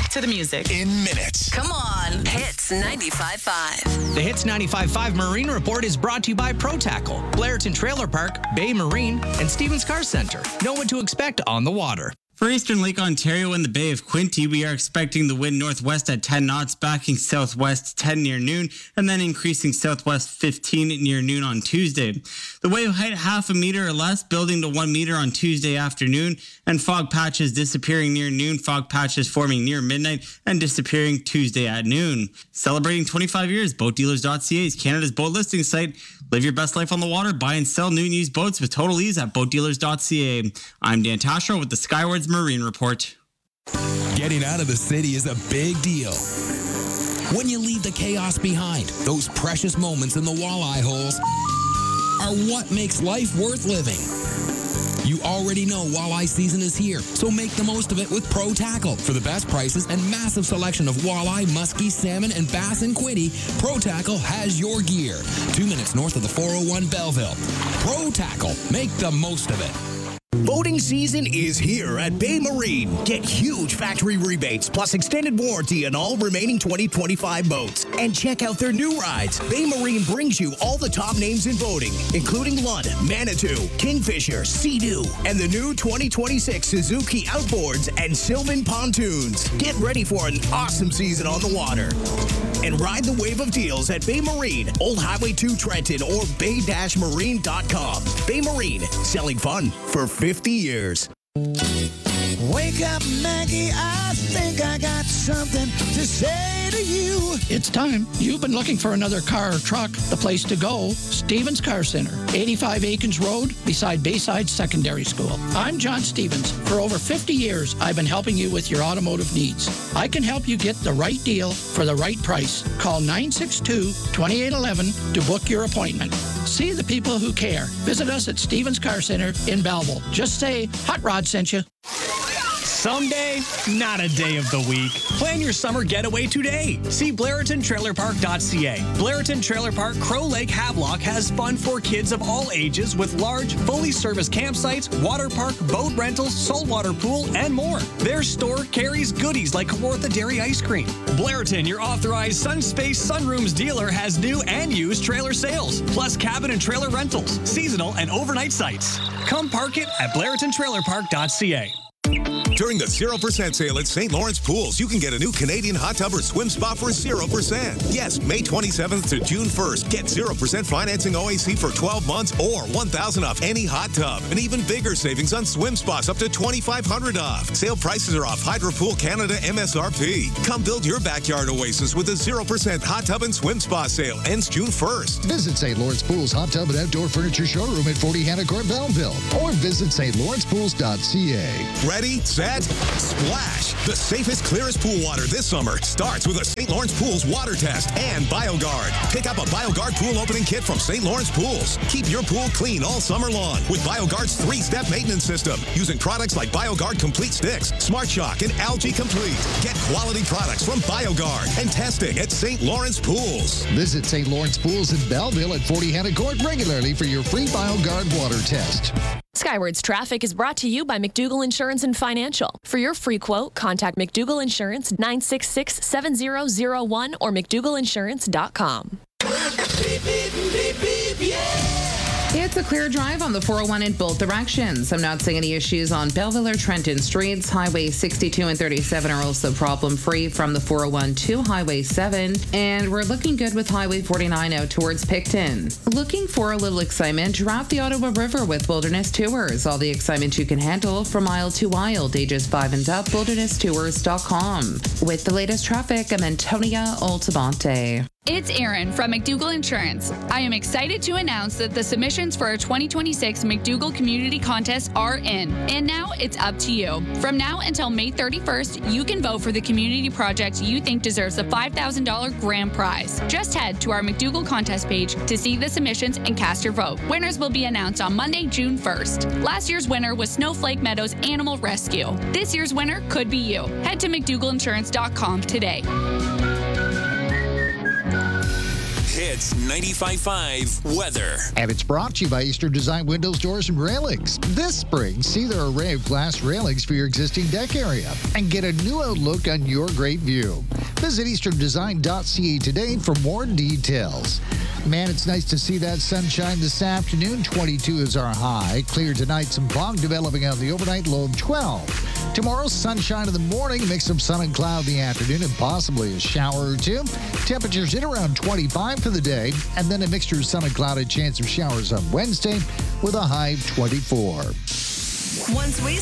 Back to the music. In minutes. Come on. Hits 95.5. The Hits 95.5 Marine Report is brought to you by Pro Tackle, Blairton Trailer Park, Bay Marine, and Stevens Car Center. Know what to expect on the water. For eastern Lake Ontario and the Bay of Quinte, we are expecting the wind northwest at 10 knots, backing southwest 10 near noon, and then increasing southwest 15 near noon on Tuesday. The wave height half a meter or less, building to 1 meter on Tuesday afternoon, and fog patches disappearing near noon, fog patches forming near midnight, and disappearing Tuesday at noon. Celebrating 25 years, BoatDealers.ca is Canada's boat listing site. Live your best life on the water. Buy and sell new and used boats with total ease at BoatDealers.ca. I'm Dan Tasher with the Skywards Marine Report. Getting out of the city is a big deal. When you leave the chaos behind, those precious moments in the walleye holes are what makes life worth living. You already know walleye season is here, so make the most of it with Pro Tackle. For the best prices and massive selection of walleye, muskie, salmon, and bass in Quinte, Pro Tackle has your gear. 2 minutes north of the 401 Belleville. Pro Tackle. Make the most of it. Boating season is here at Bay Marine. Get huge factory rebates plus extended warranty on all remaining 2025 boats. And check out their new rides. Bay Marine brings you all the top names in boating, including Lund, Manitou, Kingfisher, Sea-Doo, and the new 2026 Suzuki Outboards and Sylvan Pontoons. Get ready for an awesome season on the water. And ride the wave of deals at Bay Marine, Old Highway 2 Trenton, or bay-marine.com. Bay Marine, selling fun for 50 years. Wake up, Maggie, I think I got something to say to you. It's time. You've been looking for another car or truck. The place to go, Stevens Car Center, 85 Aikens Road, beside Bayside Secondary School. I'm John Stevens. For over 50 years, I've been helping you with your automotive needs. I can help you get the right deal for the right price. Call 962-2811 to book your appointment. See the people who care. Visit us at Stevens Car Center in Belleville. Just say, Hot Rod sent you. Someday, not a day of the week. Plan your summer getaway today. See BlairtonTrailerPark.ca. Blairton Trailer Park Crow Lake Havelock has fun for kids of all ages with large, fully serviced campsites, water park, boat rentals, saltwater pool, and more. Their store carries goodies like Kawartha Dairy Ice Cream. Blairton, your authorized Sunspace Sunrooms dealer, has new and used trailer sales, plus cabin and trailer rentals, seasonal and overnight sites. Come park it at BlairtonTrailerPark.ca. During the 0% sale at St. Lawrence Pools, you can get a new Canadian hot tub or swim spa for 0%. Yes, May 27th to June 1st. Get 0% financing OAC for 12 months or $1,000 off any hot tub. And even bigger savings on swim spas up to $2,500 off. Sale prices are off Hydro Pool Canada MSRP. Come build your backyard oasis with a 0% hot tub and swim spa sale. Ends June 1st. Visit St. Lawrence Pools Hot Tub and Outdoor Furniture Showroom at 40 Hannah Court, Belleville. Or visit stlawrencepools.ca. Ready, set, splash. The safest, clearest pool water this summer starts with a St. Lawrence Pools water test and BioGuard. Pick up a BioGuard pool opening kit from St. Lawrence Pools. Keep your pool clean all summer long with BioGuard's 3-step maintenance system using products like BioGuard Complete Sticks, Smart Shock, and Algae Complete. Get quality products from BioGuard and testing at St. Lawrence Pools. Visit St. Lawrence Pools in Belleville at 40 Hannah Court regularly for your free BioGuard water test. Skywards Traffic is brought to you by McDougall Insurance and Financial. For your free quote, contact McDougall Insurance 966-7001 or McDougallInsurance.com. It's a clear drive on the 401 in both directions. I'm not seeing any issues on Belleville or Trenton streets. Highway 62 and 37 are also problem-free from the 401 to Highway 7. And we're looking good with Highway 49 out towards Picton. Looking for a little excitement? Draft the Ottawa River with Wilderness Tours. All the excitement you can handle from Isle to Wild, ages 5 and up, wildernesstours.com. With the latest traffic, I'm Antonia Altamonte. It's Erin from McDougall Insurance. I am excited to announce that the submissions for our 2026 McDougall Community Contest are in. And now it's up to you. From now until May 31st, you can vote for the community project you think deserves the $5,000 grand prize. Just head to our McDougall Contest page to see the submissions and cast your vote. Winners will be announced on Monday, June 1st. Last year's winner was Snowflake Meadows Animal Rescue. This year's winner could be you. Head to McDougallInsurance.com today. Hits 95.5 weather. And it's brought to you by Eastern Design Windows, Doors, and Railings. This spring, see their array of glass railings for your existing deck area and get a new outlook on your great view. Visit easterndesign.ca today for more details. Man, it's nice to see that sunshine this afternoon. 22 is our high. Clear tonight, some fog developing out in the overnight, low of 12. Tomorrow, sunshine in the morning, mix of sun and cloud in the afternoon, and possibly a shower or two. Temperatures in around 25 for the day, and then a mixture of sun and cloud, a chance of showers on Wednesday with a high of 24. Once we